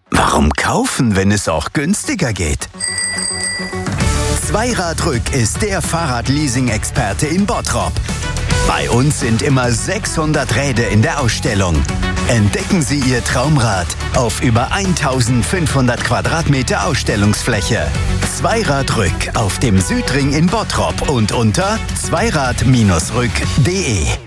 Warum kaufen, wenn es auch günstiger geht? Zweiradrück ist der Fahrradleasing-Experte in Bottrop. Bei uns sind immer 600 Räder in der Ausstellung. Entdecken Sie Ihr Traumrad auf über 1500 Quadratmeter Ausstellungsfläche. Zweiradrück auf dem Südring in Bottrop und unter zweirad-rück.de.